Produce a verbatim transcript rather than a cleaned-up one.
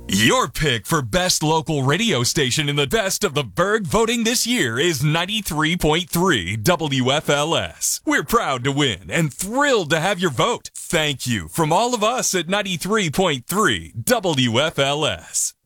Your pick for best local radio station in the best of the Berg voting this year is ninety-three point three W F L S. We're proud to win and thrilled to have your vote. Thank you from all of us at ninety-three point three W F L S.